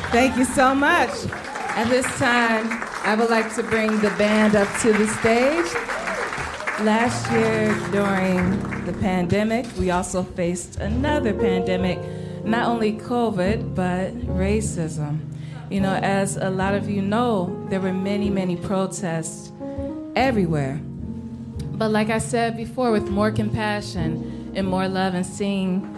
Thank you so much. At this time, I would like to bring the band up to the stage. Last year, during the pandemic, we also faced another pandemic, not only COVID, but racism. You know, as a lot of you know, there were many, many protests everywhere. But like I said before, with more compassion and more love and seeing